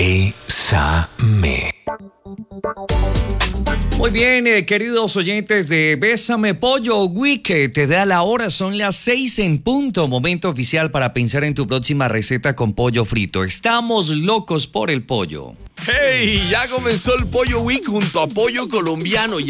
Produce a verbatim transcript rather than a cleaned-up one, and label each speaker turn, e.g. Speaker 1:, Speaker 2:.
Speaker 1: Bésame.
Speaker 2: Muy bien, eh, queridos oyentes de Bésame Pollo Week, eh, te da la hora, son las seis en punto, momento oficial para pensar en tu próxima receta con pollo frito. Estamos locos por el pollo.
Speaker 3: ¡Hey! Ya comenzó el Pollo Week junto a Pollo Colombiano. Ya